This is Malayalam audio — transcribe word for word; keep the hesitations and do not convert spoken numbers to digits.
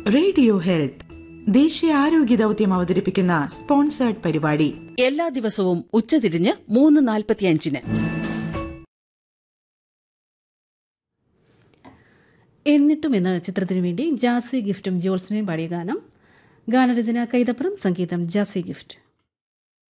റേഡിയോ ഹെൽത്ത് ദേശീയ ആരോഗ്യ ദൗത്യം അവതരിപ്പിക്കുന്ന സ്പോൺസേർഡ് പരിപാടി എല്ലാ ദിവസവും ഉച്ചതിരിഞ്ഞ് മൂന്ന് നാൽപ്പത്തിയഞ്ചിന്. എന്നിട്ടും എന്ന ചിത്രത്തിനു വേണ്ടി ജാസി ഗിഫ്റ്റും ജോൾസിനെയും പാടിയ ഗാനം. ഗാനരചന കൈതപ്പുറം, സംഗീതം ജാസി ഗിഫ്റ്റ്.